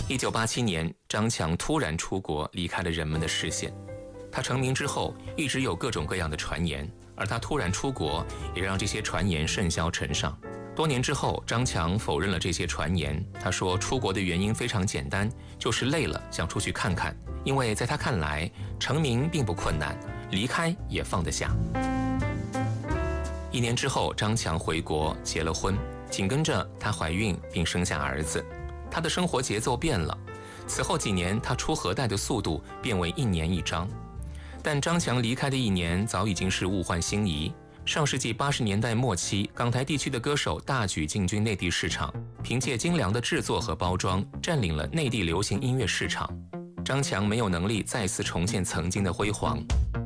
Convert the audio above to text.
1987年，张强突然出国，离开了人们的视线。他成名之后，一直有各种各样的传言，而他突然出国，也让这些传言甚嚣尘上。多年之后，张强否认了这些传言。他说，出国的原因非常简单，就是累了，想出去看看。因为在他看来，成名并不困难，离开也放得下。1年之后，张强回国结了婚，紧跟着她怀孕并生下儿子。她的生活节奏变了。此后几年，她出核弹的速度变为1年1张。但张强离开的1年，早已经是物换星移。上世纪80年代末期，港台地区的歌手大举进军内地市场，凭借精良的制作和包装，占领了内地流行音乐市场。张强没有能力再次重现曾经的辉煌。